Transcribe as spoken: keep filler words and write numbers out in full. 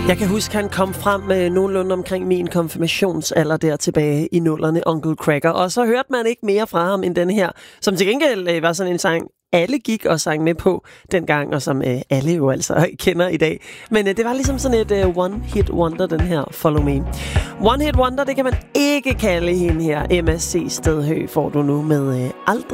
Jeg kan huske, han kom frem med nogenlunde omkring min konfirmationsalder der tilbage i nullerne, Uncle Cracker. Og så hørte man ikke mere fra ham end den her, som til gengæld var sådan en sang, alle gik og sang med på dengang, og som øh, alle jo altså kender i dag. Men øh, det var ligesom sådan et øh, one-hit wonder, den her Follow Me. One-hit wonder, det kan man ikke kalde hende her. M S C Stedhø får du nu med øh, Aldrig